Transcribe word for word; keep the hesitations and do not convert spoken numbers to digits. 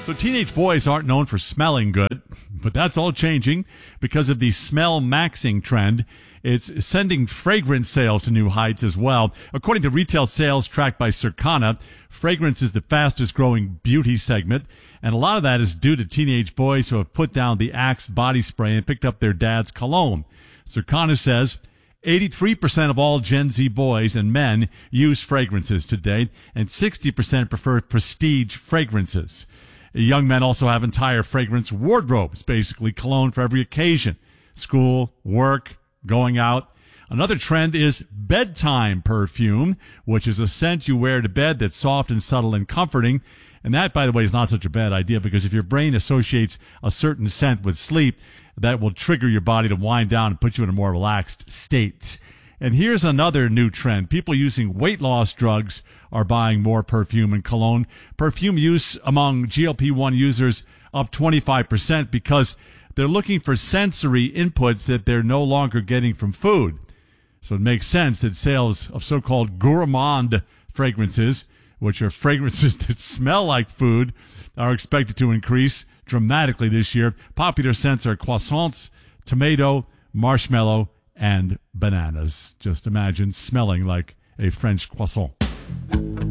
So teenage boys aren't known for smelling good, but that's all changing because of the smell maxing trend. It's sending fragrance sales to new heights as well. According to retail sales tracked by Circana, fragrance is the fastest growing beauty segment, and a lot of that is due to teenage boys who have put down the Axe body spray and picked up their dad's cologne. Circana says eighty-three percent of all Gen Z boys and men use fragrances today, and sixty percent prefer prestige fragrances. Young men also have entire fragrance wardrobes, basically cologne for every occasion. School, work, going out. Another trend is bedtime perfume, which is a scent you wear to bed that's soft and subtle and comforting. And that, by the way, is not such a bad idea, because if your brain associates a certain scent with sleep, that will trigger your body to wind down and put you in a more relaxed state. And here's another new trend. People using weight loss drugs are buying more perfume and cologne. Perfume use among G L P one users up twenty-five percent because they're looking for sensory inputs that they're no longer getting from food. So it makes sense that sales of so-called gourmand fragrances, which are fragrances that smell like food, are expected to increase dramatically this year. Popular scents are croissants, tomato, marshmallow, and bananas. Just imagine smelling like a French croissant.